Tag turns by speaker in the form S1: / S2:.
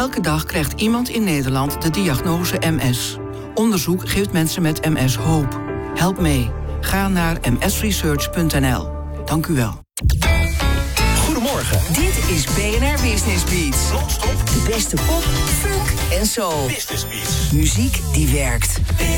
S1: Elke dag krijgt iemand in Nederland de diagnose MS. Onderzoek geeft mensen met MS hoop. Help mee. Ga naar msresearch.nl. Dank u wel.
S2: Goedemorgen.
S3: Dit is BNR Business Beats.
S2: Non-stop
S3: De beste pop, funk en soul.
S2: Business Beats.
S3: Muziek die werkt.